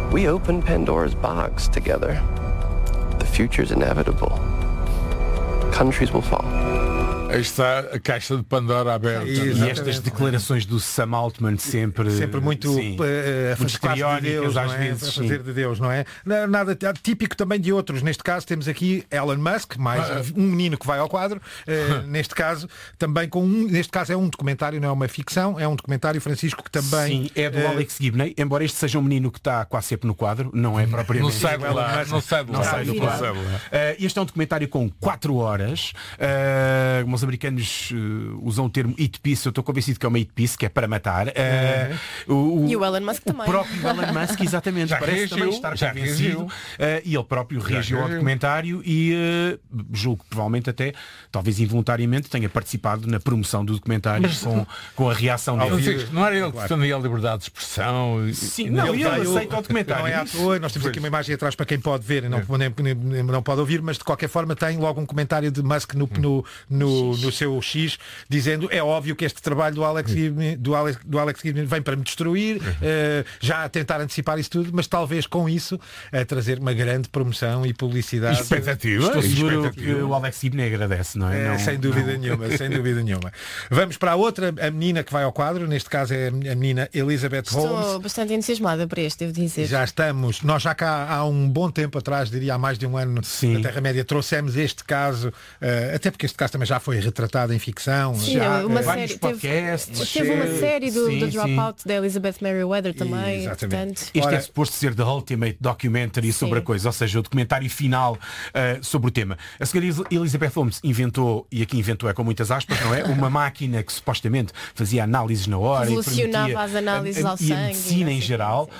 We open Pandora's box together. The future's inevitable. Countries will fall. Aí está a caixa de Pandora aberta. E estas declarações do Sam Altman sempre muito misteriónicas às vezes. A fazer de Deus, não é? Nada típico também de outros. Neste caso temos aqui Elon Musk, mais um menino que vai ao quadro. Neste caso, também neste caso é um documentário, não é uma ficção, é um documentário, Francisco, que também... Sim, é do Alex Gibney, embora este seja um menino que está quase sempre no quadro, não é propriamente... Não sai do quadro. Este é um documentário com 4 horas. Os americanos usam o termo eat piece, eu estou convencido que é uma eat piece, que é para matar. E o Elon Musk também. O próprio Elon Musk, exatamente, parece também estar convencido. E ele próprio reagiu ao documentário e julgo que provavelmente até, talvez involuntariamente, tenha participado na promoção do documentário com a reação dele. Não era ele que defendia a liberdade de expressão? Sim, ele aceita o documentário. Não é à toa, nós temos aqui uma imagem atrás para quem pode ver e não pode ouvir, mas de qualquer forma tem logo um comentário de Musk no seu X, dizendo é óbvio que este trabalho do Alex Gibney vem para me destruir, já a tentar antecipar isso tudo, mas talvez com isso a trazer uma grande promoção e publicidade. Expectativa. Estou seguro que o Alex Gibney agradece, não é? Sem dúvida nenhuma. Vamos para a outra, a menina que vai ao quadro, neste caso é a menina Elizabeth Holmes. Estou bastante entusiasmada para este, devo dizer. Nós já cá há um bom tempo atrás, diria há mais de um ano, na Terra-média, trouxemos este caso, até porque este caso também já foi retratado em ficção. Sim, já, série, teve uma série do Dropout da Elizabeth Merriweather também. Exatamente. Este é suposto ser The Ultimate Documentary sobre a coisa, ou seja, o documentário final sobre o tema. A senhora Elizabeth Holmes inventou, e aqui inventou é com muitas aspas, não é? Uma máquina que supostamente fazia análises na hora revolucionava as análises ao sangue. E a medicina em geral.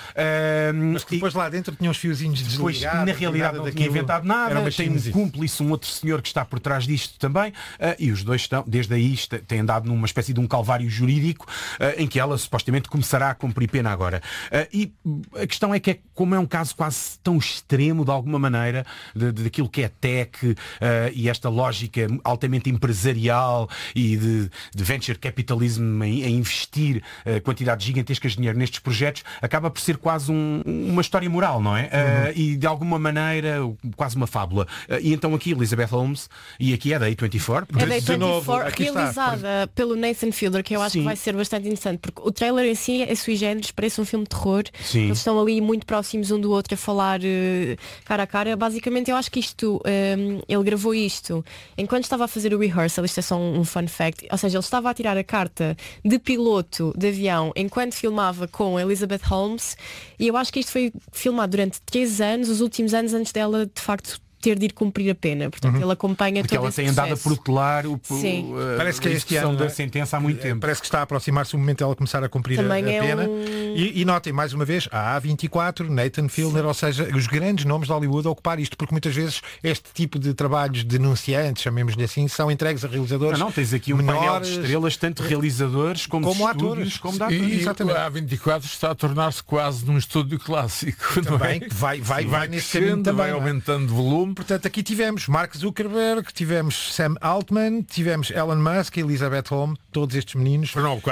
Mas que depois lá dentro tinha uns fiozinhos desligados. Na realidade não tinha inventado nada. Tem um cúmplice, um outro senhor que está por trás disto também. E os dois estão, desde aí, têm andado numa espécie de um calvário jurídico em que ela supostamente começará a cumprir pena agora. E a questão é que como é um caso quase tão extremo de alguma maneira daquilo que é tech e esta lógica altamente empresarial e de venture capitalism em investir quantidades gigantescas de dinheiro nestes projetos, acaba por ser quase uma história moral, não é? E de alguma maneira quase uma fábula. E então aqui Elizabeth Holmes, e aqui é da A24, é da A24, realizada pelo Nathan Fielder, que eu acho que vai ser bastante interessante, porque o trailer em si é sui generis, parece um filme de terror. Sim. Eles estão ali muito próximos um do outro a falar cara a cara. Basicamente eu acho que isto ele gravou isto enquanto estava a fazer o rehearsal. Isto é só um fun fact, ou seja, ele estava a tirar a carta de piloto de avião enquanto filmava com Elizabeth Holmes, e eu acho que isto foi filmado durante 3 anos, os últimos anos antes dela de facto ter de ir cumprir a pena. Portanto, ele acompanha porque todo ela esse tem andado a processo. protelar parece que é este ano da sentença há muito tempo. Parece que está a aproximar-se o momento dela começar a cumprir também a pena. E notem, mais uma vez, a A24, Nathan Fielder, ou seja, os grandes nomes de Hollywood a ocupar isto, porque muitas vezes este tipo de trabalhos denunciantes, chamemos-lhe assim, são entregues a realizadores. Não, tens aqui um painel de estrelas, tanto realizadores como atores, como atores. E a A24 está a tornar-se quase num estúdio clássico. Também, que vai nesse caminho também. Vai aumentando volume. Portanto, aqui tivemos Mark Zuckerberg, tivemos Sam Altman, tivemos Elon Musk, Elizabeth Holmes, todos estes meninos.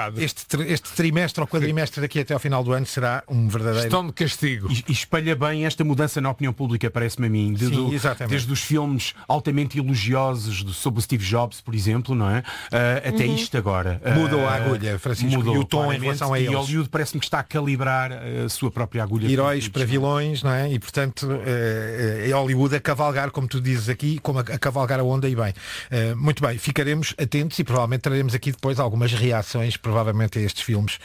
Este trimestre ou quadrimestre daqui até ao final do ano será um verdadeiro... Estão de castigo. E espalha bem esta mudança na opinião pública, parece-me a mim. Desde os filmes altamente elogiosos sobre o Steve Jobs, por exemplo, não é? Até isto agora. Mudou a agulha, Francisco, e o tom em relação a eles. E Hollywood parece-me que está a calibrar a sua própria agulha. Heróis para vilões, não é? E portanto, é Hollywood a cavalgar, como tu dizes aqui, como a cavalgar a onda, e bem. Muito bem, ficaremos atentos e provavelmente traremos aqui depois algumas reações, provavelmente a estes filmes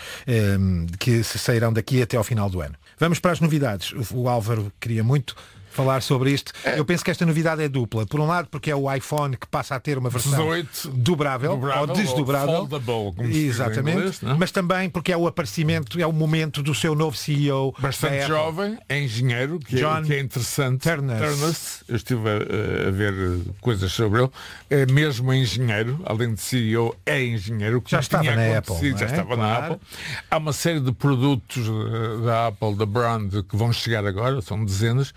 que se sairão daqui até ao final do ano. Vamos para as novidades. O Álvaro queria muito falar sobre isto. Eu penso que esta novidade é dupla. Por um lado, porque é o iPhone que passa a ter uma versão dobrável ou desdobrável. Exatamente. Inglês, mas também porque é o aparecimento, é o momento do seu novo CEO. Bastante jovem, é engenheiro, que é interessante. Ternus. Eu estive a ver coisas sobre ele. É mesmo engenheiro, além de CEO, é engenheiro. Que já estava na Apple. Já estava na Apple. Há uma série de produtos da Apple, da brand, que vão chegar agora, são dezenas.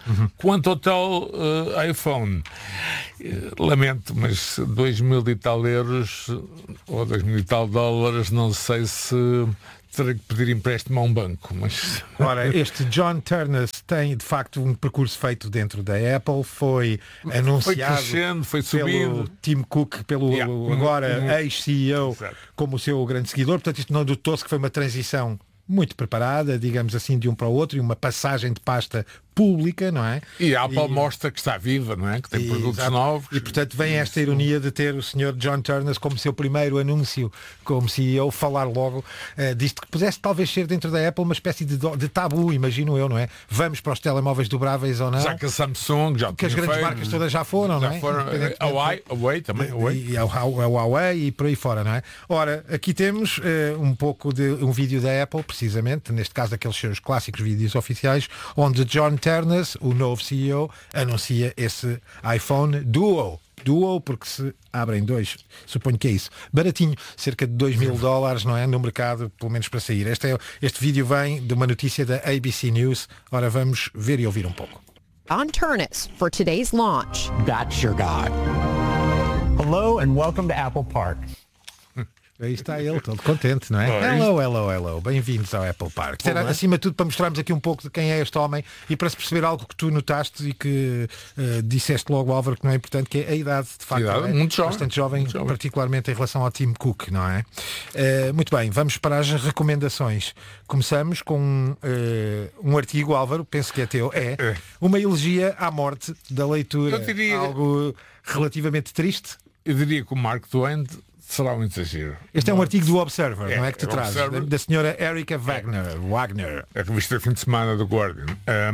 Quanto ao tal iPhone, lamento, mas 2.000 e tal euros ou 2.000 e tal dólares, não sei se terei que pedir empréstimo a um banco, mas... Ora, este John Ternus tem de facto um percurso feito dentro da Apple, foi anunciado, foi crescendo, foi subindo, pelo Tim Cook, pelo agora ex-CEO, como o seu grande seguidor. Portanto, isto não doutou-se que foi uma transição muito preparada, digamos assim, de um para o outro, e uma passagem de pasta pública, não é? E a Apple mostra que está viva, não é? Que tem produtos novos. E portanto vem esta ironia de ter o Sr. John Ternus como seu primeiro anúncio, como CEO, falar logo disto, que pudesse talvez ser dentro da Apple uma espécie de tabu, imagino eu, não é? Vamos para os telemóveis dobráveis ou não? Já que a Samsung, já que as grandes marcas todas já foram, não é? A Huawei também. E a Huawei e por aí fora, não é? Ora, aqui temos um pouco de um vídeo da Apple, precisamente, neste caso aqueles seus clássicos vídeos oficiais, onde John Ternus, o novo CEO, anuncia esse iPhone Duo, porque se abrem dois, suponho que é isso, baratinho, cerca de $2.000, não é? No mercado, pelo menos para sair. Este vídeo vem de uma notícia da ABC News. Ora, vamos ver e ouvir um pouco. John Ternus for today's launch. That's your guy. Hello and welcome to Apple Park. Aí está ele, todo contente, não é? Hello. Bem-vindos ao Apple Park. Era, acima de tudo, para mostrarmos aqui um pouco de quem é este homem e para se perceber algo que tu notaste e que disseste logo, Álvaro, que não é importante, que é a idade, de facto. Bastante jovem, particularmente em relação ao Tim Cook, não é? Muito bem, vamos para as recomendações. Começamos com um artigo, Álvaro, penso que é teu. Uma elegia à morte da leitura. Eu diria... Algo relativamente triste. Eu diria que o Mark Twain será um exagero. Este é um artigo do Observer, não é, que tu trazes, da senhora Erika Wagner. A revista Fim de Semana do Guardian.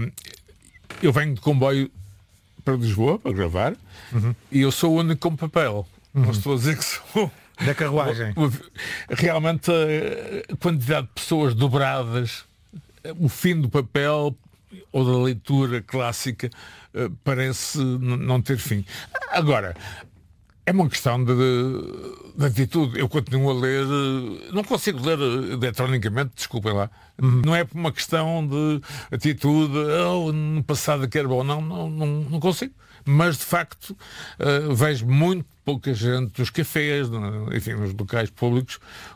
Eu venho de comboio para Lisboa para gravar e eu sou o único com papel. Não estou a dizer que sou... Da carruagem. Realmente a quantidade de pessoas dobradas, o fim do papel ou da leitura clássica parece não ter fim. Agora, é uma questão de atitude. Eu continuo a ler, não consigo ler eletronicamente, desculpem lá. Não é por uma questão de atitude, no passado que era bom, não consigo. Mas de facto vejo muito pouca gente nos cafés, enfim, nos locais públicos,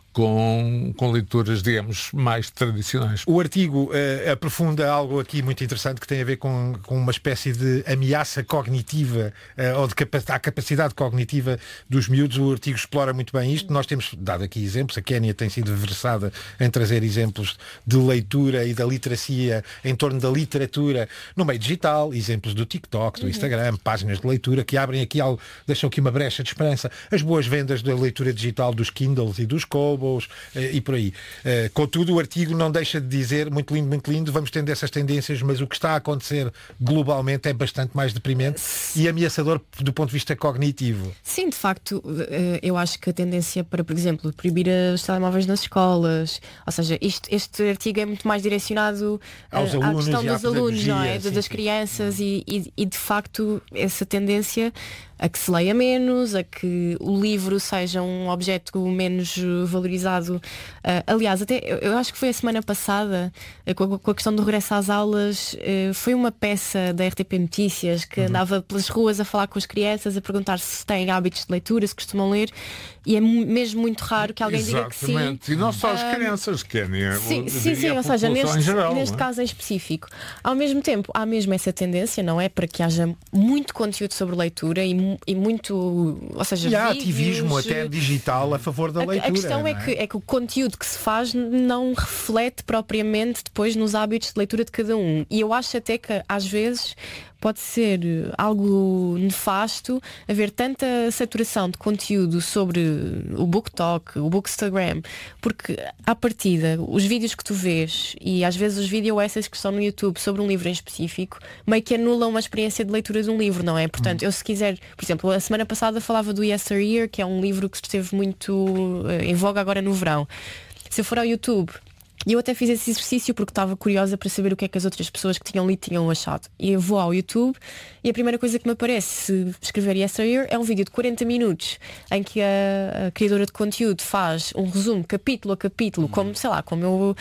com leituras, digamos, mais tradicionais. O artigo aprofunda algo aqui muito interessante que tem a ver com uma espécie de ameaça cognitiva ou a capacidade cognitiva dos miúdos. O artigo explora muito bem isto. Nós temos dado aqui exemplos. A Kénia tem sido versada em trazer exemplos de leitura e da literacia em torno da literatura no meio digital, exemplos do TikTok, do Instagram, páginas de leitura que abrem aqui algo, deixam aqui uma brecha de esperança. As boas vendas da leitura digital dos Kindles e dos Kobo e por aí. Contudo, o artigo não deixa de dizer, muito lindo, vamos tendo essas tendências, mas o que está a acontecer globalmente é bastante mais deprimente e ameaçador do ponto de vista cognitivo. Sim, de facto, eu acho que a tendência para, por exemplo, proibir os telemóveis nas escolas, ou seja, este artigo é muito mais direcionado à questão dos alunos, não é? Das crianças e de facto essa tendência a que se leia menos, a que o livro seja um objeto menos valorizado. Aliás, até eu acho que foi a semana passada, com a questão do regresso às aulas, foi uma peça da RTP Notícias que andava pelas ruas a falar com as crianças, a perguntar se têm hábitos de leitura, se costumam ler, e é mesmo muito raro que alguém diga que sim. E não só as crianças, Kénia. Sim, ou seja, neste caso em específico. Ao mesmo tempo, há mesmo essa tendência, não é? Para que haja muito conteúdo sobre leitura e muito, ou seja, e há ativismo até digital a favor da leitura. A questão é que o conteúdo que se faz não reflete propriamente depois nos hábitos de leitura de cada um. E eu acho até que às vezes pode ser algo nefasto haver tanta saturação de conteúdo sobre o BookTok, o Bookstagram, porque à partida os vídeos que tu vês e às vezes os vídeos essas que estão no YouTube sobre um livro em específico meio que anulam uma experiência de leitura de um livro, não é? Portanto, eu se quiser, por exemplo, a semana passada falava do Yesteryear, que é um livro que esteve muito em voga agora no verão. Se eu for ao YouTube E eu até fiz esse exercício porque estava curiosa para saber o que é que as outras pessoas que tinham lido tinham achado. E eu vou ao YouTube e a primeira coisa que me aparece, se escrever Yesteryear, é um vídeo de 40 minutos em que a criadora de conteúdo faz um resumo capítulo a capítulo, como, sei lá, como eu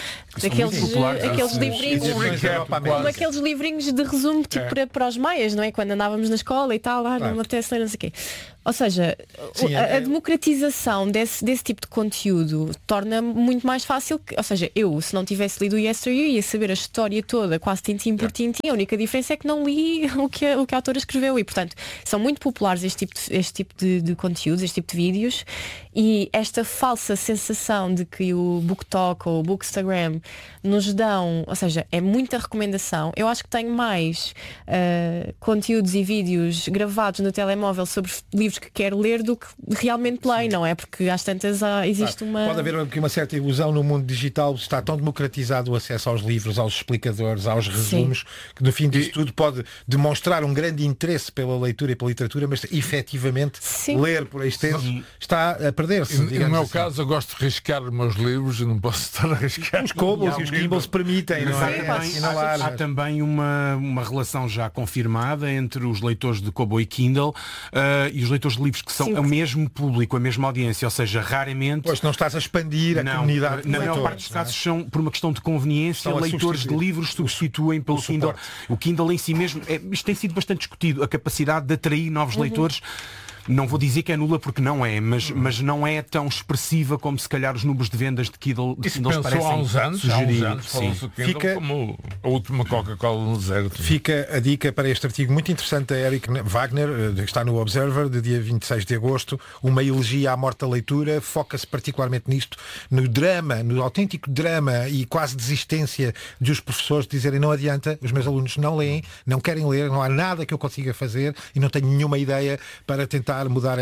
aqueles livrinhos, como aqueles livrinhos de resumo tipo para os maias, não é? Quando andávamos na escola e tal, não me apetece ler, não sei o quê. Ou seja, sim, a democratização desse tipo de conteúdo torna muito mais fácil que, ou seja, eu, se não tivesse lido o Yesteryear, ia saber a história toda, quase tintim por tintim. A única diferença é que não li o que a autora escreveu e, portanto, são muito populares este tipo de conteúdos, este tipo de vídeos, e esta falsa sensação de que o BookTok ou o Bookstagram nos dão, ou seja, é muita recomendação. Eu acho que tenho mais conteúdos e vídeos gravados no telemóvel sobre livros que quero ler do que realmente leio, não é? Porque às tantas existe uma... Pode haver aqui uma certa ilusão no mundo digital, está tão democratizado o acesso aos livros, aos explicadores, aos resumos, sim, que no fim disto tudo pode demonstrar um grande interesse pela leitura e pela literatura, mas efetivamente sim, ler por extenso está a perder-se. No meu caso, eu gosto de riscar os meus livros e não posso estar a riscar. Os Kobles e os Kindles permitem, não é? Há também uma relação já confirmada entre os leitores de Kobo e Kindle e os leitores de livros que são o mesmo público, a mesma audiência, ou seja, raramente... Pois não estás a expandir a comunidade. Na maior parte dos casos são, por uma questão de conveniência, leitores de livros substituem pelo Kindle. O Kindle em si mesmo, isto tem sido bastante discutido, a capacidade de atrair novos leitores. Não vou dizer que é nula porque não é, mas não é tão expressiva como se calhar os números de vendas de Kindles parecem há uns anos, sim. Fica como a última Coca-Cola no deserto. Fica a dica para este artigo muito interessante da Eric Wagner, que está no Observer, de dia 26 de agosto, uma elegia à morte da leitura, foca-se particularmente nisto, no drama, no autêntico drama e quase desistência de os professores dizerem não adianta, os meus alunos não leem, não querem ler, não há nada que eu consiga fazer e não tenho nenhuma ideia para tentar mudar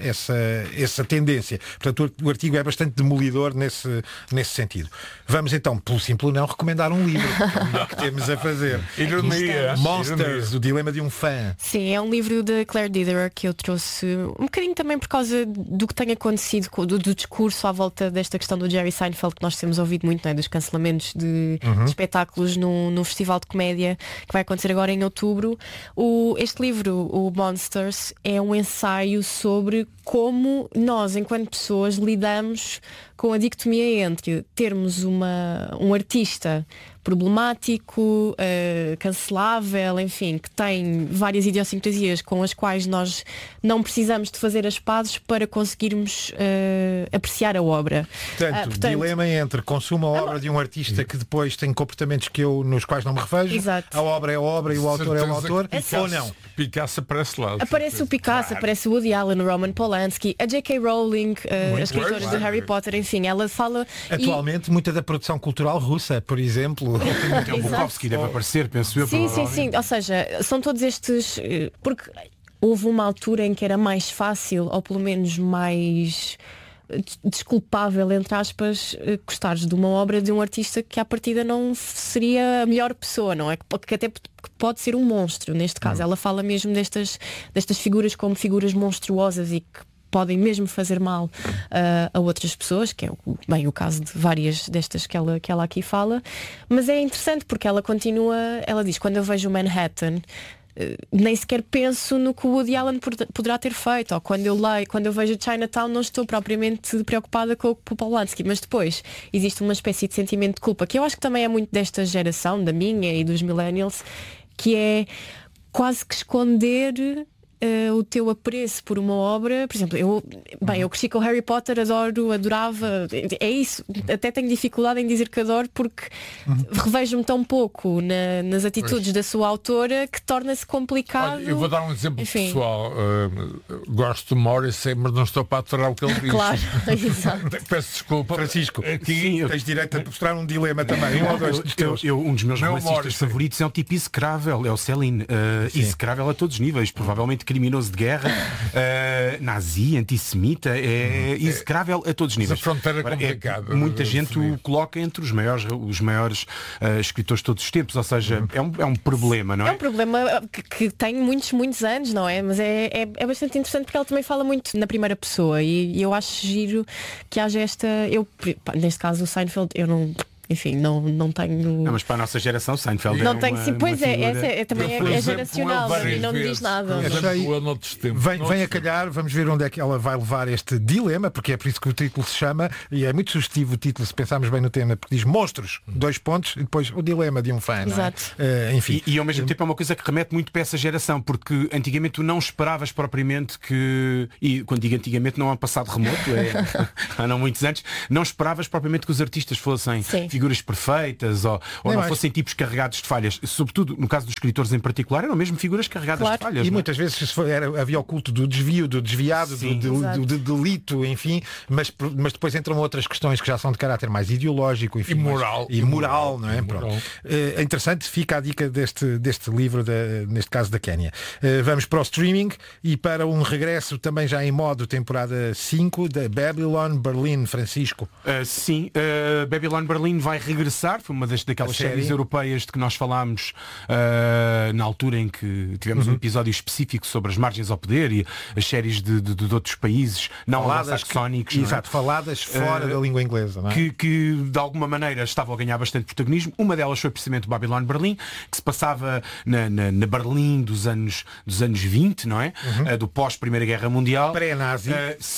essa tendência. Portanto, o artigo é bastante demolidor nesse sentido. Vamos então, pelo simples não, recomendar um livro, que é o melhor que temos a fazer. Ironia. Monsters, o dilema de um fã. Sim, é um livro de Claire Diderot que eu trouxe um bocadinho também por causa do que tem acontecido, do discurso à volta desta questão do Jerry Seinfeld, que nós temos ouvido muito, não é? Dos cancelamentos de espetáculos no Festival de Comédia, que vai acontecer agora em outubro. Este livro, o Monsters, é um ensaio sobre como nós, enquanto pessoas, lidamos com a dicotomia entre termos um artista problemático, cancelável, enfim, que tem várias idiosincrasias com as quais nós não precisamos de fazer as pazes para conseguirmos apreciar a obra. Portanto, dilema entre consumo a obra de um artista que depois tem comportamentos nos quais não me revejo, exato, a obra é a obra e o autor é o autor, ou não? Picasso aparece lá. Aparece o Picasso, aparece o Woody Allen, o Roman Polanski, a J.K. Rowling, a escritora de Harry Potter, enfim, ela fala... Atualmente, muita da produção cultural russa, por exemplo... O Bukowski deve aparecer, penso eu. Sim. Ou seja, são todos estes... Porque houve uma altura em que era mais fácil, ou pelo menos mais desculpável, entre aspas, gostares de uma obra de um artista que à partida não seria a melhor pessoa, não é? Que até pode ser um monstro, neste caso. Ela fala mesmo destas figuras como figuras monstruosas e que podem mesmo fazer mal a outras pessoas, que é o caso de várias destas que ela aqui fala. Mas é interessante porque ela continua, ela diz, quando eu vejo o Manhattan, nem sequer penso no que o Woody Allen poderá ter feito, ou quando eu vejo Chinatown não estou propriamente preocupada com o Polanski, mas depois existe uma espécie de sentimento de culpa, que eu acho que também é muito desta geração, da minha e dos millennials, que é quase que esconder o teu apreço por uma obra. Por exemplo, eu cresci com Harry Potter, adorava, é isso, até tenho dificuldade em dizer que adoro porque revejo-me tão pouco nas atitudes da sua autora que torna-se complicado. Olha, eu vou dar um exemplo pessoal. Gosto de Morrissey, mas não estou para aturar o que ele diz. Claro, exato. Peço desculpa. Francisco, tens direito a mostrar um dilema também. Um dos meus romancistas favoritos é o tipo execrável, é o Céline. Execrável a todos os níveis, provavelmente criminoso de guerra, nazi, antissemita, é execrável a todos os níveis. A fronteira complicada. Muita gente o coloca entre os maiores escritores de todos os tempos, ou seja, é um problema, não é? É um problema que tem muitos anos, não é? Mas é bastante interessante porque ela também fala muito na primeira pessoa e eu acho giro que haja neste caso o Seinfeld, eu enfim, não tenho. Não, mas para a nossa geração, Seinfeld não é tenho, uma, sim, pois uma é também é geracional e não me diz nada. Vem a calhar, vamos ver onde é que ela vai levar este dilema, porque é por isso que o título se chama, e é muito sugestivo o título, se pensarmos bem no tema, porque diz monstros, 2 pontos, e depois o dilema de um fã. Exato. Enfim. E ao mesmo tempo é uma coisa que remete muito para essa geração, porque antigamente tu não esperavas propriamente que, e quando digo antigamente não é um passado remoto, há não muitos anos, não esperavas propriamente que os artistas fossem figuras perfeitas ou não fossem tipos carregados de falhas. Sobretudo, no caso dos escritores em particular, eram mesmo figuras carregadas de falhas. E muitas vezes havia o culto do desvio, do desviado, do delito, enfim, mas depois entram outras questões que já são de caráter mais ideológico, enfim, e moral, não é? É interessante, fica a dica deste livro, neste caso da Quénia. Vamos para o streaming e para um regresso também já em modo temporada 5 da Babylon Berlin, Francisco. Babylon Berlin vai regressar, foi uma daquelas séries europeias de que nós falámos na altura em que tivemos um episódio específico sobre as margens ao poder e as séries de outros países não anglo-saxónicos. Exato, faladas fora da língua inglesa, não é? Que de alguma maneira estavam a ganhar bastante protagonismo. Uma delas foi precisamente Babylon Berlin, que se passava na Berlim dos anos 20, não é? Do pós-Primeira Guerra Mundial. Pré-nazi.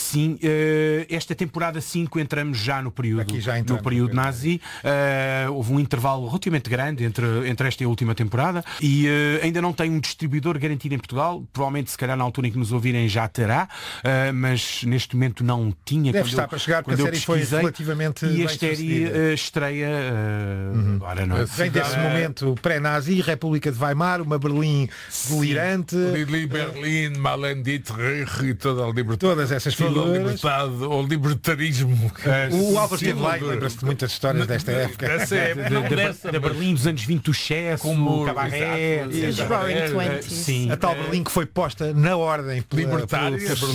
Esta temporada 5 entramos já no período nazi. Houve um intervalo relativamente grande entre esta e a última temporada e ainda não tem um distribuidor garantido em Portugal. Provavelmente, se calhar, na altura em que nos ouvirem já terá, mas neste momento não tinha. Deve estar para chegar, porque a série foi relativamente e a série estreia agora, não é? Vem desse momento pré-nazi, República de Weimar, uma Berlim delirante. Berlim, Malendit, e toda a liberdade. Todas essas figuras. Liberdade, ou libertarismo. O Álvaro esteve lá e lembra-se de muitas histórias desta época. Da Berlim dos anos 20, o excesso, o cabaré, a tal Berlim que foi posta na ordem libertária,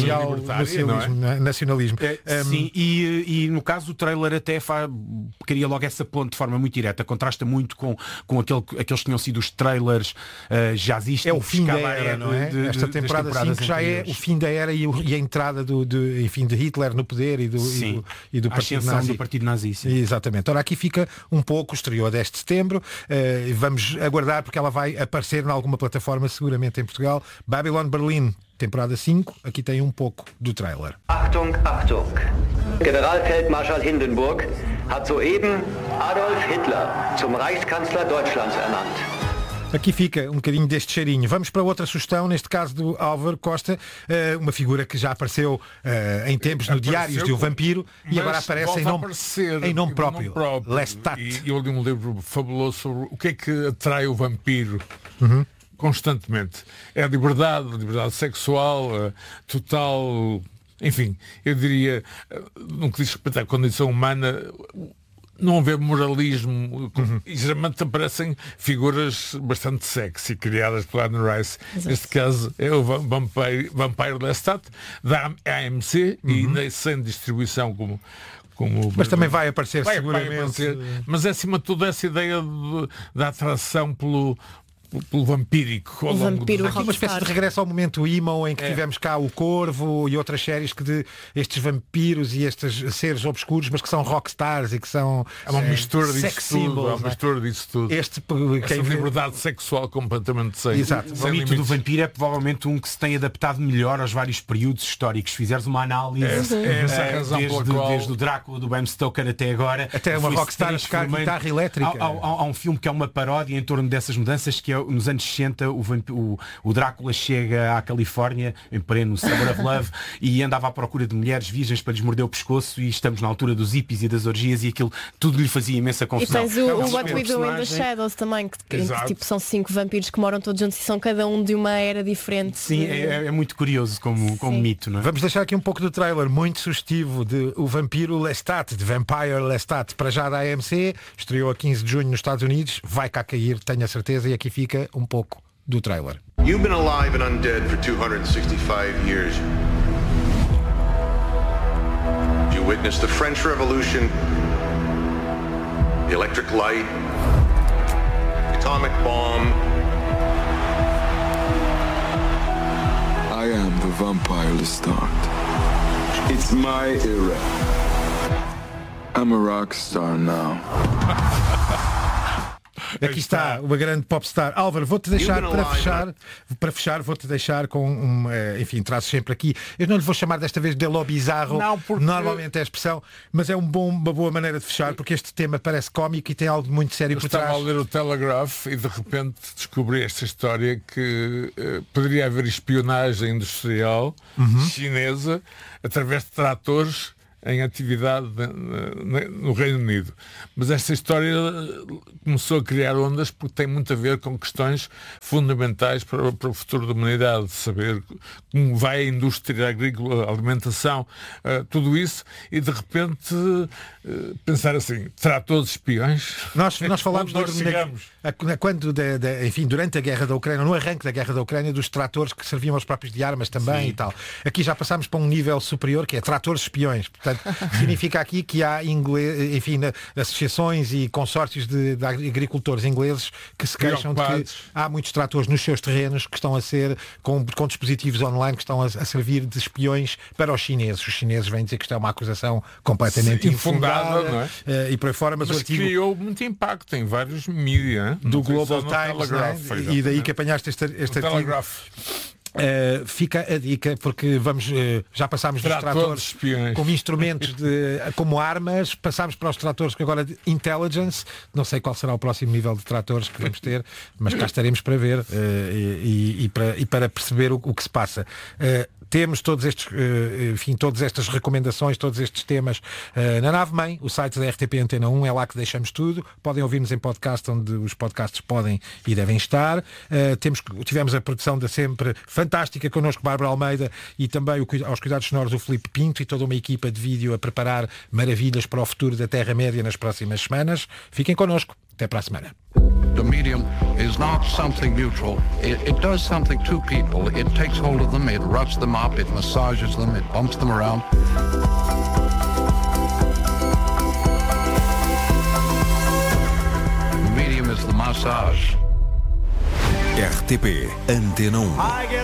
nacionalismo. Sim, e no caso o trailer até queria logo essa ponte de forma muito direta, contrasta muito com aqueles que tinham sido os trailers jazzistas. É o fim da era, não é? Esta temporada 5 já é o fim da era e a entrada de Hitler no poder e do Partido Nazi. Do Partido Nazi, sim. Exatamente. Ora, aqui fica um pouco, estreou a 10 de setembro, vamos aguardar porque ela vai aparecer em alguma plataforma seguramente em Portugal. Babylon Berlin, temporada 5, aqui tem um pouco do trailer. Achtung, Achtung! Generalfeldmarschall Hindenburg hat soeben Adolf Hitler zum Reichskanzler Deutschlands ernannt. Aqui fica um bocadinho deste cheirinho. Vamos para outra sugestão, neste caso do Álvaro Costa, uma figura que já apareceu em tempos no Diários de um Vampiro e agora aparece em nome próprio. Lestat. E eu li um livro fabuloso sobre o que é que atrai o vampiro. Constantemente. É a liberdade sexual, total, enfim, eu diria, no que diz respeito à condição humana, não haver moralismo, e geralmente aparecem figuras bastante sexy, criadas pela Anne Rice. Exato. Neste caso é o Vampire Lestat, da AMC, e sem distribuição como mas também vai aparecer seguramente. Vai aparecer, mas acima de tudo essa ideia da atração pelo vampírico. O vampiro aqui uma espécie de regresso ao momento emo em que tivemos cá o Corvo e outras séries estes vampiros e estes seres obscuros, mas que são rockstars e que são uma mistura disso tudo. Essa liberdade sexual completamente sem. Exato. O mito do vampiro é provavelmente um que se tem adaptado melhor aos vários períodos históricos. Se fizeres uma análise, essa é a razão desde o Drácula do Bram Stoker até agora, até uma rockstar a tocar guitarra elétrica. Há um filme que é uma paródia em torno dessas mudanças, que é nos anos 60 o Drácula chega à Califórnia em pleno Summer of Love e andava à procura de mulheres virgens para lhes morder o pescoço, e estamos na altura dos hippies e das orgias e aquilo tudo lhe fazia imensa confusão. E tens o What We Do in the Shadows também, que tipo, são 5 vampiros que moram todos juntos e são cada um de uma era diferente. Sim, é muito curioso como mito, não é? Vamos deixar aqui um pouco do trailer muito sugestivo de O Vampiro Lestat, de Vampire Lestat, para já da AMC, estreou a 15 de junho nos Estados Unidos, vai cá cair, tenho a certeza, e aqui fica um pouco do trailer. You've been alive and undead for 265 years. You witnessed the French Revolution, the electric light, the atomic bomb. I am the Vampire Lestat. It's my era. I'm a rock star now. Aqui está uma grande popstar. Álvaro, vou-te deixar para fechar, vou-te deixar com enfim, trazes sempre aqui. Eu não lhe vou chamar desta vez de lo bizarro, normalmente é a expressão, mas é uma boa maneira de fechar, porque este tema parece cómico e tem algo muito sério por trás. Estava a ler o Telegraph e de repente descobri esta história que poderia haver espionagem industrial chinesa através de tratores em atividade no Reino Unido. Mas esta história começou a criar ondas porque tem muito a ver com questões fundamentais para o futuro da humanidade, saber como vai a indústria agrícola, a alimentação, tudo isso, e de repente pensar assim, tratores espiões. Nós falámos enfim, durante a guerra da Ucrânia, no arranque da guerra da Ucrânia, dos tratores que serviam aos próprios de armas também. Sim. E tal. Aqui já passámos para um nível superior, que é tratores espiões. Portanto, significa aqui que há associações e consórcios de agricultores ingleses que se queixam de que há muitos tratores nos seus terrenos que estão a ser com dispositivos online que estão a servir de espiões para os chineses. Os chineses vêm dizer que isto é uma acusação completamente infundada, não é? E por aí fora, mas o artigo criou muito impacto em vários mídias do Global Times, e daí que apanhaste este artigo. Fica a dica, porque já passámos dos tratores como instrumentos como armas, passámos para os tratores que agora de intelligence. Não sei qual será o próximo nível de tratores que vamos ter, mas cá estaremos para ver e para perceber o que se passa. Temos todas estas recomendações, todos estes temas na Nave-Mãe, o site da RTP Antena 1, é lá que deixamos tudo. Podem ouvir-nos em podcast, onde os podcasts podem e devem estar. Tivemos a produção da sempre fantástica connosco, Bárbara Almeida, e também aos cuidados sonoros o Filipe Pinto, e toda uma equipa de vídeo a preparar maravilhas para o futuro da Terra-média nas próximas semanas. Fiquem connosco. Até para a semana. The medium is not something neutral. It does something to people. It takes hold of them, it roughs them up, it massages them, it bumps them around. The medium is the massage. RTP Antena 1.